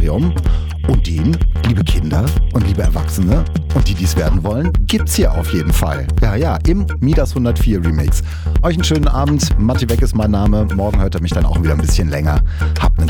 Aquarium. Und den, liebe Kinder und liebe Erwachsene und die es werden wollen, gibt's hier auf jeden Fall. Ja, im Midas 104 Remix. Euch einen schönen Abend. Matti Weg ist mein Name. Morgen hört ihr mich dann auch wieder ein bisschen länger. Habt einen